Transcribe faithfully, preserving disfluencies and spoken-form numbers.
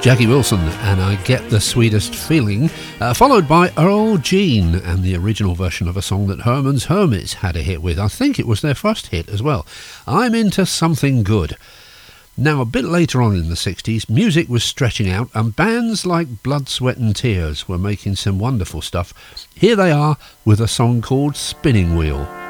Jackie Wilson and I Get the Sweetest Feeling, uh, followed by Earl Jean and the original version of a song that Herman's Hermits had a hit with. I think it was their first hit as well. I'm Into Something Good. Now, a bit later on in the sixties, music was stretching out and bands like Blood, Sweat and Tears were making some wonderful stuff. Here they are with a song called Spinning Wheel.